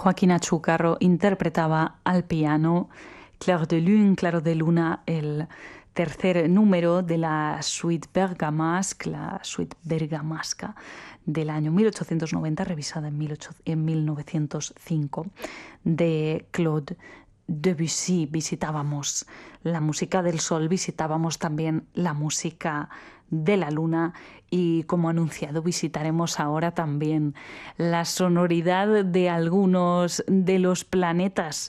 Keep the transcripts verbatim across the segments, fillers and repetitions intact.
Joaquín Achúcarro interpretaba al piano Clair de Lune, Claro de Luna, el tercer número de la suite Bergamasque, la suite bergamasca del año mil ochocientos noventa, revisada en, en mil novecientos cinco, de Claude Debussy. Visitábamos la música del sol, visitábamos también la música de la luna y, como anunciado, visitaremos ahora también la sonoridad de algunos de los planetas,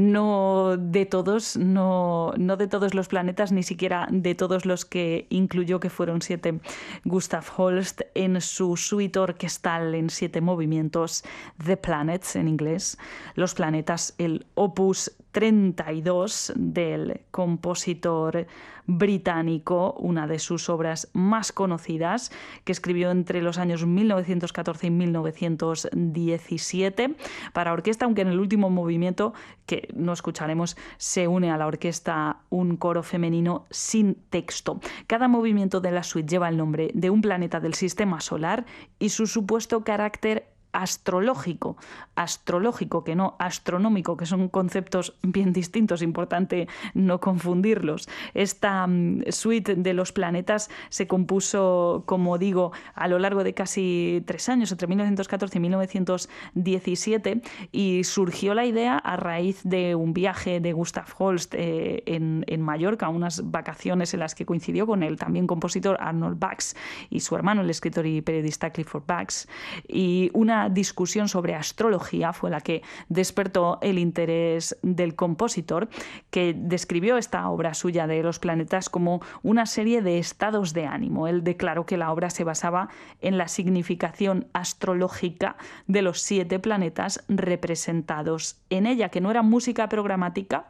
no de todos, no, no de todos los planetas, ni siquiera de todos los que incluyó, que fueron siete, Gustav Holst en su suite orquestal en siete movimientos, The Planets en inglés, los planetas, el opus treinta y dos del compositor británico, una de sus obras más conocidas, que escribió entre los años mil novecientos catorce y mil novecientos diecisiete para orquesta, aunque en el último movimiento, que no escucharemos, se une a la orquesta un coro femenino sin texto. Cada movimiento de la suite lleva el nombre de un planeta del sistema solar y su supuesto carácter astrológico, astrológico, que no astronómico, que son conceptos bien distintos, importante no confundirlos. Esta um, suite de los planetas se compuso, como digo, a lo largo de casi tres años, entre mil novecientos catorce y mil novecientos diecisiete, y surgió la idea a raíz de un viaje de Gustav Holst eh, en, en Mallorca, unas vacaciones en las que coincidió con el también compositor Arnold Bax y su hermano, el escritor y periodista Clifford Bax, y una discusión sobre astrología fue la que despertó el interés del compositor, que describió esta obra suya de los planetas como una serie de estados de ánimo. Él declaró que la obra se basaba en la significación astrológica de los siete planetas representados en ella, que no era música programática,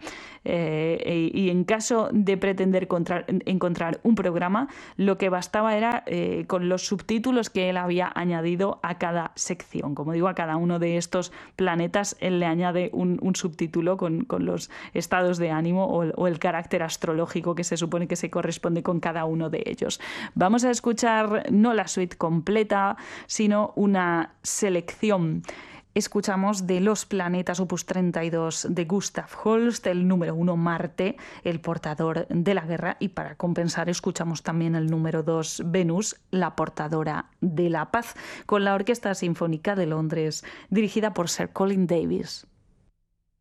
eh, y en caso de pretender encontrar, encontrar un programa, lo que bastaba era eh, con los subtítulos que él había añadido a cada sección. Como digo, a cada uno de estos planetas él le añade un, un subtítulo con, con los estados de ánimo o el, o el carácter astrológico que se supone que se corresponde con cada uno de ellos. Vamos a escuchar no la suite completa, sino una selección. Escuchamos de los planetas opus treinta y dos de Gustav Holst, el número uno, Marte, el portador de la guerra, y para compensar escuchamos también el número dos, Venus, la portadora de la paz, con la Orquesta Sinfónica de Londres, dirigida por Sir Colin Davis.